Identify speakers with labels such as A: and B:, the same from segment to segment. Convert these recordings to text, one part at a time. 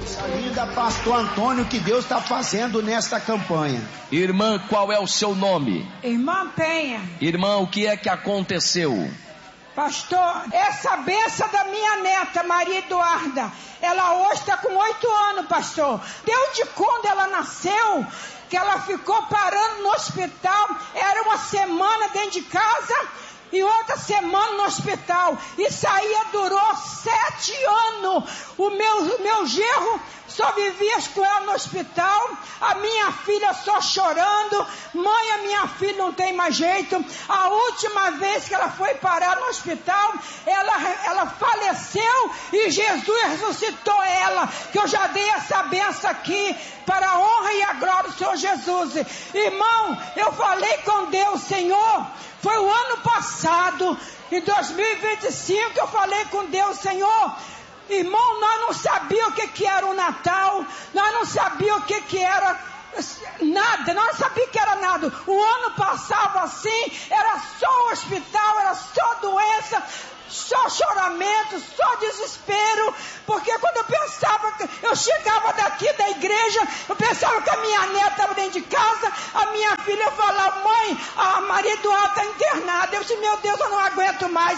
A: Linda, pastor Antônio, que Deus está fazendo nesta campanha.
B: Irmã, qual é o seu nome?
C: Irmã Penha.
B: Irmã, o que é que aconteceu?
C: Pastor, essa benção da minha neta, Maria Eduarda, ela hoje está com 8 anos, pastor. Desde quando ela nasceu, que ela ficou parando no hospital, era uma semana dentro de casa e outra semana no hospital. Isso aí durou 7 anos. O meu genro só vivia com ela no hospital. A minha filha só chorando. Mãe, a minha filha não tem mais jeito. A última vez que ela foi parar no hospital, ela faleceu e Jesus ressuscitou ela. Que eu já dei essa benção aqui para a honra e a glória do Senhor Jesus. Irmão, eu falei com Deus, Senhor. Foi o ano passado, em 2025, eu falei com Deus, Senhor. Irmão, nós não sabíamos o que era o Natal, nós não sabíamos o que era nada, nós não sabíamos que era nada. O ano passava assim, era só hospital, era só doença, só choramento, só desespero, porque quando eu pensava, eu chegava daqui da igreja, eu pensava que a minha neta estava dentro de casa, a minha filha falava, mãe, a Maria Eduarda está internada. Eu disse, meu Deus, eu não aguento mais.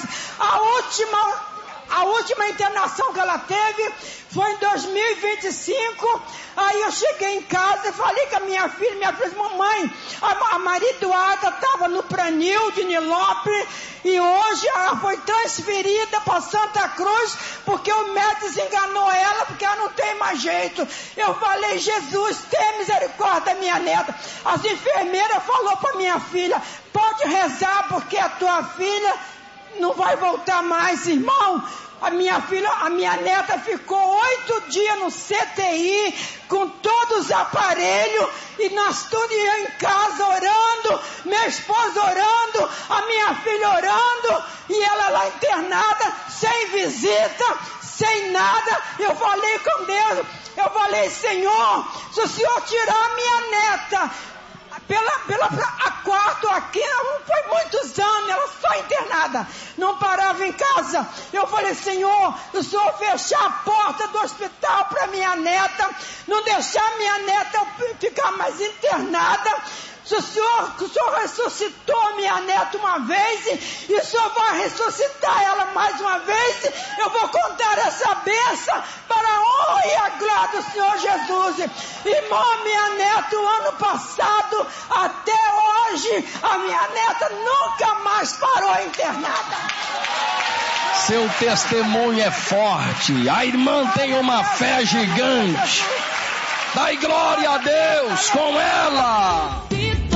C: A última internação que ela teve foi em 2025. Aí eu cheguei em casa e falei com a minha filha disse, mamãe, a Maria Eduarda estava no Pranil de Nilópolis e hoje ela foi transferida para Santa Cruz porque o médico desenganou ela porque ela não tem mais jeito. Eu falei, Jesus, tem misericórdia da minha neta. As enfermeiras falaram para minha filha, pode rezar porque a tua filha não vai voltar mais, irmão. A minha neta ficou 8 dias no CTI, com todos os aparelhos, e nós tudo em casa orando, minha esposa orando, a minha filha orando, e ela lá internada, sem visita, sem nada. Eu falei com Deus, eu falei, Senhor, se o Senhor tirar a minha neta, a quarto aqui, foi muitos anos, ela só internada, não parava em casa. Eu falei, Senhor, o Senhor fechar a porta do hospital para minha neta, não deixar minha neta ficar mais internada. Se o Senhor ressuscitou minha neta uma vez, e o Senhor vai ressuscitar ela mais uma vez, eu vou contar essa bênção para a honra e a glória do Senhor Jesus. Irmão, minha neta, o ano passado, até hoje, a minha neta nunca mais parou internada.
B: Seu testemunho é forte, a irmã tem uma fé gigante. Dai glória a Deus com ela.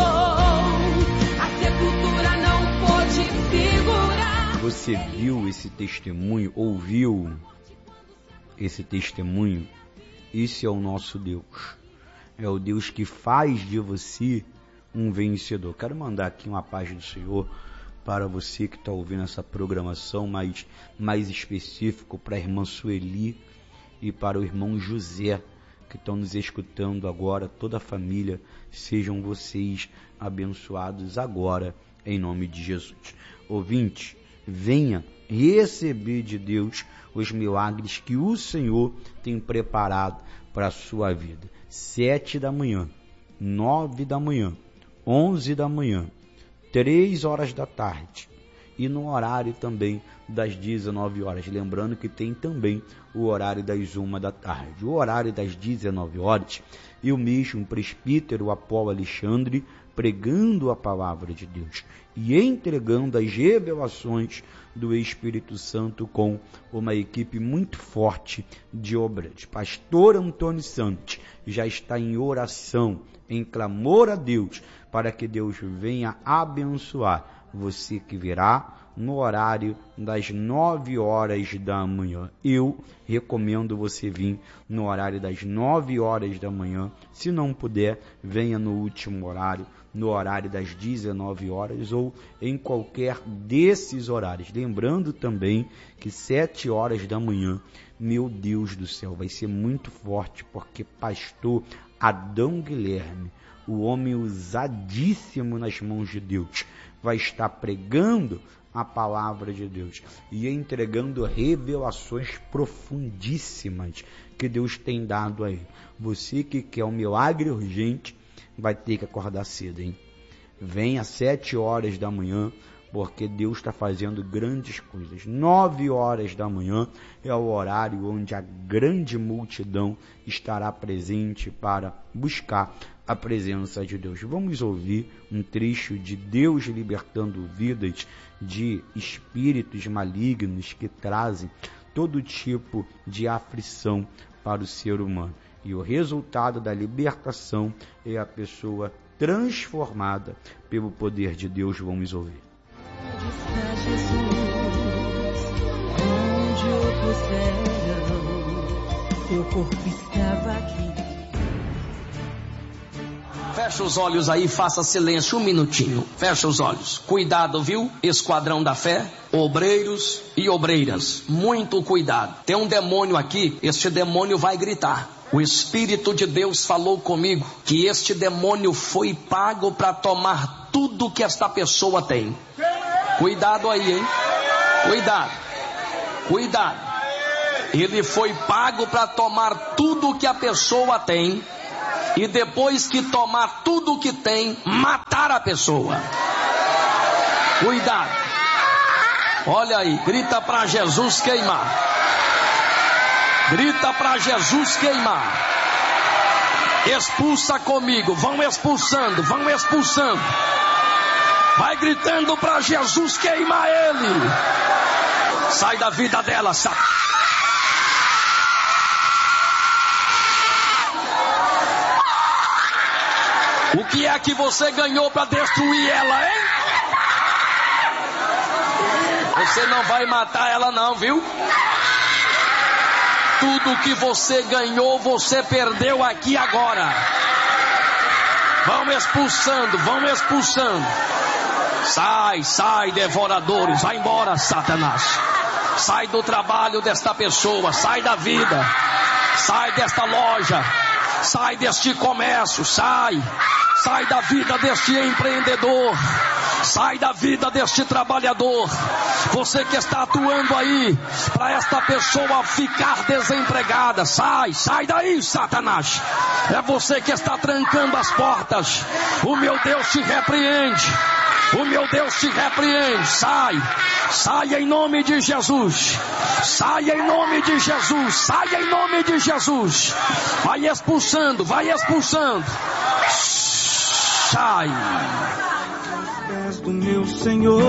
D: Você viu esse testemunho, ouviu esse testemunho? Esse é o nosso Deus. É o Deus que faz de você um vencedor. Quero mandar aqui uma paz do Senhor para você que está ouvindo essa programação, mais específico para a irmã Sueli e para o irmão José, que estão nos escutando agora. Toda a família, sejam vocês abençoados agora, em nome de Jesus. Ouvinte, venha receber de Deus os milagres que o Senhor tem preparado para a sua vida. 7 da manhã, 9 da manhã, 11 da manhã, 3 horas da tarde e no horário também das 19 horas. Lembrando que tem também o horário das 1 da tarde. O horário das 19 horas, eu mesmo, presbítero Apolo Alexandre, pregando a palavra de Deus e entregando as revelações do Espírito Santo com uma equipe muito forte de obreiros. Pastor Antônio Santos já está em oração, em clamor a Deus, para que Deus venha abençoar você que virá no horário das 9 horas da manhã. Eu recomendo você vir no horário das 9 horas da manhã. Se não puder, venha no último horário, no horário das 19 horas ou em qualquer desses horários. Lembrando também que 7 horas da manhã, meu Deus do céu, vai ser muito forte, porque pastor Adão Guilherme, o homem usadíssimo nas mãos de Deus, vai estar pregando a palavra de Deus e entregando revelações profundíssimas que Deus tem dado a ele. Você que quer um milagre urgente, vai ter que acordar cedo, hein? Vem às 7 horas da manhã, porque Deus está fazendo grandes coisas. 9 horas da manhã é o horário onde a grande multidão estará presente para buscar a presença de Deus. Vamos ouvir um trecho de Deus libertando vidas de espíritos malignos que trazem todo tipo de aflição para o ser humano. E o resultado da libertação é a pessoa transformada pelo poder de Deus. Vamos ouvir.
E: Onde o puseram, teu corpo estava aqui.
B: Fecha os olhos aí, faça silêncio um minutinho. Fecha os olhos. Cuidado, viu? Esquadrão da Fé, obreiros e obreiras. Muito cuidado. Tem um demônio aqui, este demônio vai gritar. O Espírito de Deus falou comigo que este demônio foi pago para tomar tudo que esta pessoa tem. Cuidado aí, hein? Cuidado. Cuidado. Ele foi pago para tomar tudo que a pessoa tem. E depois que tomar tudo o que tem, matar a pessoa. Cuidado. Olha aí, grita para Jesus queimar. Grita para Jesus queimar. Expulsa comigo, vão expulsando, vão expulsando. Vai gritando para Jesus queimar ele. Sai da vida dela, Satanás. O que é que você ganhou para destruir ela, hein? Você não vai matar ela não, viu? Tudo que você ganhou, você perdeu aqui agora. Vão expulsando, vão expulsando. Sai, sai, devoradores, vai embora, Satanás. Sai do trabalho desta pessoa, sai da vida, sai desta loja, sai deste comércio, sai. Sai da vida deste empreendedor. Sai da vida deste trabalhador. Você que está atuando aí para esta pessoa ficar desempregada. Sai, sai daí, Satanás. É você que está trancando as portas. O meu Deus te repreende. O meu Deus te repreende. Sai, sai em nome de Jesus. Sai em nome de Jesus. Sai em nome de Jesus. Vai expulsando, vai expulsando. Sai.
E: Do meu Senhor.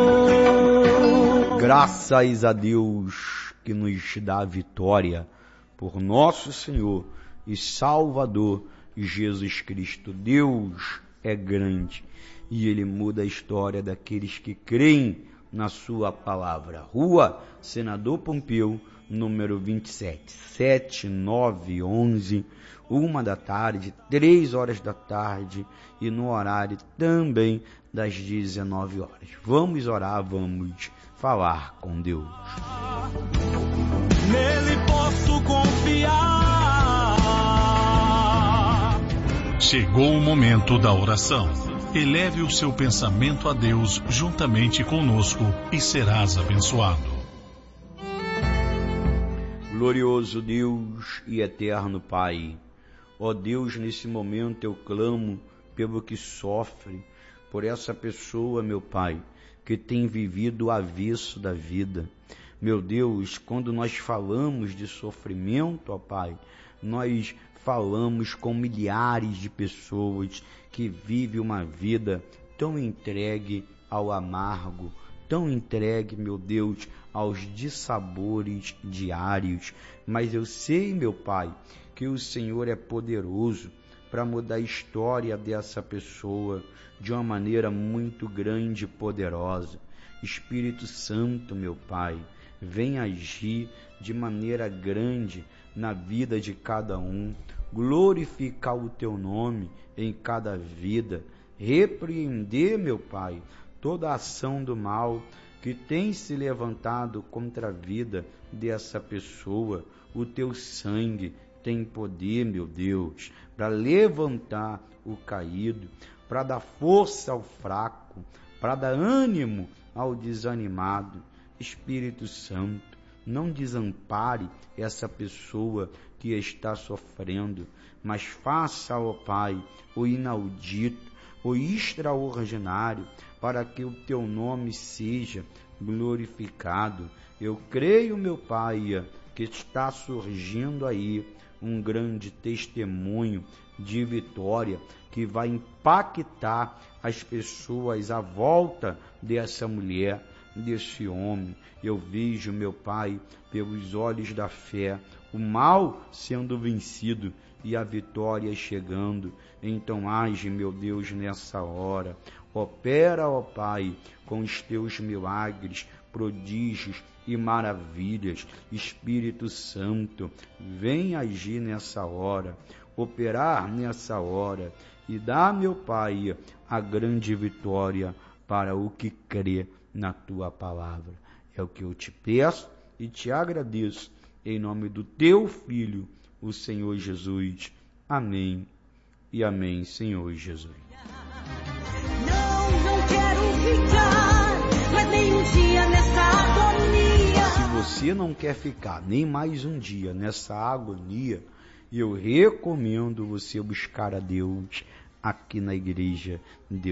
D: Graças a Deus que nos dá a vitória por nosso Senhor e Salvador Jesus Cristo. Deus é grande e Ele muda a história daqueles que creem na sua palavra. Rua Senador Pompeu, número 27, 7, 9, 11, 1 da tarde, 3 horas da tarde e no horário também das 19 horas. Vamos orar, vamos falar com Deus.
E: Nele posso confiar.
F: Chegou o momento da oração. Eleve o seu pensamento a Deus juntamente conosco e serás abençoado.
D: Glorioso Deus e eterno Pai, ó Deus, nesse momento eu clamo pelo que sofre, por essa pessoa, meu Pai, que tem vivido o avesso da vida. Meu Deus, quando nós falamos de sofrimento, ó Pai, nós falamos com milhares de pessoas que vivem uma vida tão entregue ao amargo, tão entregue, meu Deus, aos dissabores diários. Mas eu sei, meu Pai, que o Senhor é poderoso para mudar a história dessa pessoa de uma maneira muito grande e poderosa. Espírito Santo, meu Pai, vem agir de maneira grande na vida de cada um, glorificar o Teu nome em cada vida, repreender, meu Pai, toda a ação do mal que tem se levantado contra a vida dessa pessoa. O Teu sangue tem poder, meu Deus, para levantar o caído, para dar força ao fraco, para dar ânimo ao desanimado. Espírito Santo, não desampare essa pessoa que está sofrendo, mas faça, ó Pai, o inaudito, o extraordinário, para que o teu nome seja glorificado. Eu creio, meu Pai, que está surgindo aí um grande testemunho de vitória que vai impactar as pessoas à volta dessa mulher, desse homem. Eu vejo, meu Pai, pelos olhos da fé, o mal sendo vencido e a vitória chegando. Então age, meu Deus, nessa hora. Opera, ó Pai, com os teus milagres, prodígios e maravilhas. Espírito Santo, vem agir nessa hora, operar nessa hora e dá, meu Pai, a grande vitória para o que crê na tua palavra. É o que eu te peço e te agradeço em nome do teu Filho, o Senhor Jesus. Amém e amém, Senhor Jesus.
E: Não quero ficar, mas nem um dia nessa agonia.
D: Se você não quer ficar nem mais um dia nessa agonia, eu recomendo você buscar a Deus aqui na igreja. Deus